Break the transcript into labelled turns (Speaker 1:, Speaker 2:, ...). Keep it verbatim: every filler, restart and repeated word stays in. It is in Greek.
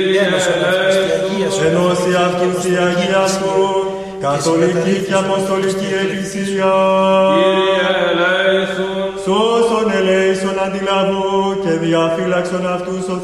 Speaker 1: Ενώση αυτούς η Αγία Σου, καθολική και αποστολική εκκλησία. Σώσον ελέησον αντιλαβού και διαφύλαξον αυτούς